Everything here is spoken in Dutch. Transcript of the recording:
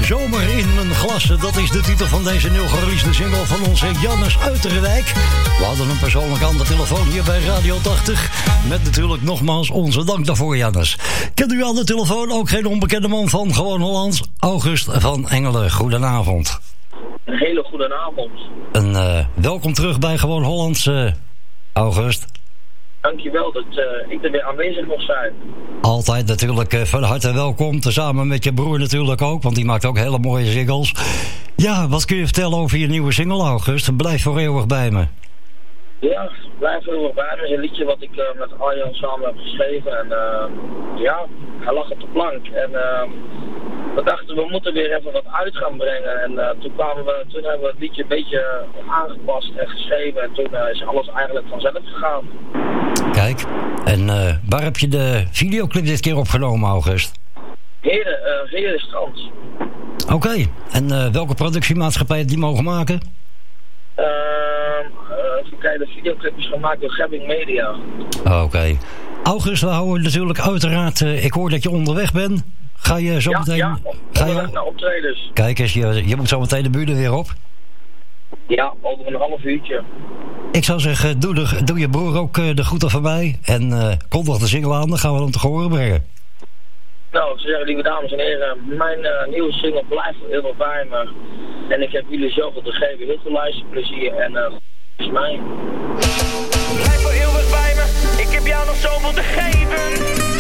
Zomer in mijn glas, dat is de titel van deze nieuw gereleasede single van onze Jannes Uiterwijk. We hadden hem persoonlijk aan de telefoon hier bij Radio 80. Met natuurlijk nogmaals onze dank daarvoor, Jannes. Kent u aan de telefoon ook geen onbekende man van Gewoon Hollands? August van Engelen, goedenavond. Een hele goede avond. Welkom terug bij Gewoon Hollands, August. Dankjewel dat ik er weer aanwezig mag zijn. Altijd natuurlijk van harte welkom. Tezamen met je broer natuurlijk ook, want die maakt ook hele mooie singles. Ja, wat kun je vertellen over je nieuwe single, August? Blijf voor eeuwig bij me. Ja, blijf voor eeuwig bij me. Dat is een liedje wat ik met Arjan samen heb geschreven. En ja, hij lag op de plank. En we dachten, we moeten weer even wat uit gaan brengen. En toen hebben we het liedje een beetje aangepast en geschreven. En toen is alles eigenlijk vanzelf gegaan. Kijk, en waar heb je de videoclip dit keer opgenomen, August? Heerde Strand. Oké, en welke productiemaatschappij het die mogen maken? Even kijken, de videoclip is gemaakt door Gebbing Media. Oké. August, we houden natuurlijk uiteraard... ik hoor dat je onderweg bent. Ga je zo meteen... Ja, onderweg naar optredens. Kijk eens, je moet zo meteen de buren weer op. Ja, over een half uurtje. Ik zou zeggen, doe je broer ook de groeten van mij. En kondig de single aan, dan gaan we hem te horen brengen. Nou, ik zou zeggen, lieve dames en heren, mijn nieuwe single blijft heel veel bij me. En ik heb jullie zoveel te geven. Heel veel luisterplezier en is mij. Blijf voor eeuwig bij me, ik heb jou nog zoveel te geven.